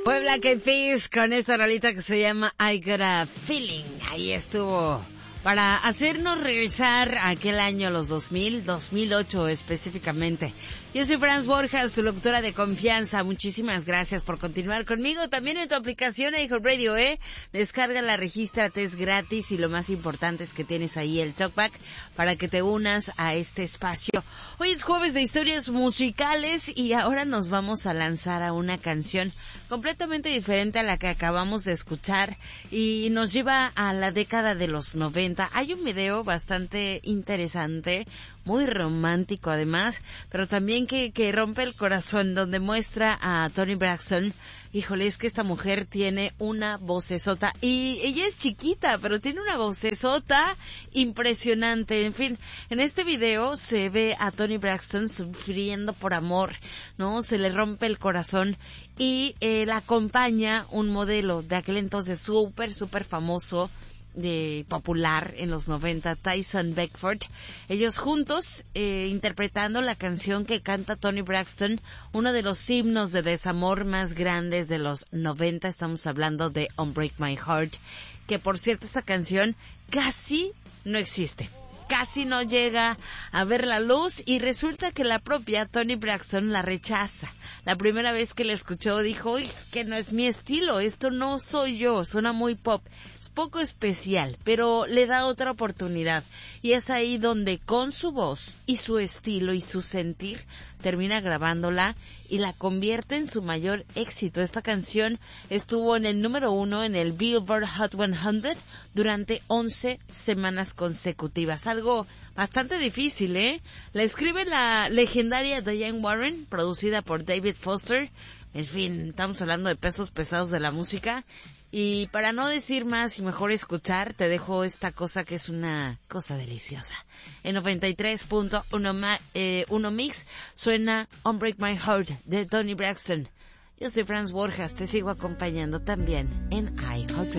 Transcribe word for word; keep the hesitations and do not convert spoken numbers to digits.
Puebla K-Fish con esta rolita que se llama I Got a Feeling. Ahí estuvo para hacernos regresar a aquel año, los dos mil, dos mil ocho específicamente. Yo soy Franz Borjas, tu locutora de confianza. Muchísimas gracias por continuar conmigo. También en tu aplicación iHeartRadio, ¿eh? Descárgala, regístrate, es gratis y lo más importante es que tienes ahí el talkback para que te unas a este espacio. Hoy es jueves de historias musicales y ahora nos vamos a lanzar a una canción completamente diferente a la que acabamos de escuchar y nos lleva a la década de los noventa. Hay un video bastante interesante, muy romántico además, pero también que, que rompe el corazón, donde muestra a Toni Braxton. Híjole, es que esta mujer tiene una vocesota, y ella es chiquita, pero tiene una vocesota impresionante. En fin, en este video se ve a Toni Braxton sufriendo por amor, ¿no? Se le rompe el corazón y eh, la acompaña un modelo de aquel entonces súper, súper famoso, de popular en los noventa, Tyson Beckford. Ellos juntos eh, interpretando la canción que canta Toni Braxton, uno de los himnos de desamor más grandes de los noventa. Estamos hablando de Unbreak My Heart, que por cierto esta canción casi no existe, casi no llega a ver la luz, y resulta que la propia Toni Braxton la rechaza. La primera vez que la escuchó dijo, uy, es que no es mi estilo, esto no soy yo, suena muy pop, es poco especial, pero le da otra oportunidad. Y es ahí donde con su voz y su estilo y su sentir termina grabándola y la convierte en su mayor éxito. Esta canción estuvo en el número uno en el Billboard Hot cien durante once semanas consecutivas. Algo bastante difícil, ¿eh? La escribe la legendaria Diane Warren, producida por David Foster. En fin, estamos hablando de pesos pesados de la música. Y para no decir más y mejor escuchar, te dejo esta cosa que es una cosa deliciosa. En noventa y tres punto uno eh, Mix suena Unbreak My Heart de Toni Braxton. Yo soy Franz Borjas, te sigo acompañando también en iHeartRadio.